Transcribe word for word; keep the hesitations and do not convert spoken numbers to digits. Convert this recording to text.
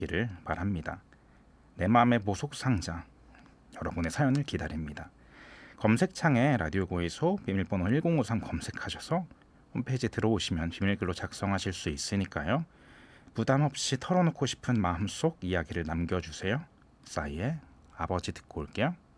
기를 바랍니다. 내 마음의 보석 상자, 여러분의 사연을 기다립니다. 검색창에 라디오 고해소 비밀번호 일공오삼 검색하셔서 홈페이지 들어오시면 비밀글로 작성하실 수 있으니까요. 부담 없이 털어놓고 싶은 마음속 이야기를 남겨주세요. 싸이의 아버지 듣고 올게요.